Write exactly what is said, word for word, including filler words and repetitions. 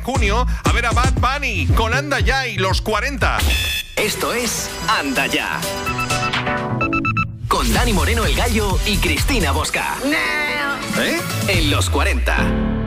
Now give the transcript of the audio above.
junio a ver a Bad Bunny con Anda Ya y los cuarenta. Esto es Anda Ya. Con Dani Moreno el Gallo y Cristina Bosca. No. ¿Eh? En los cuarenta.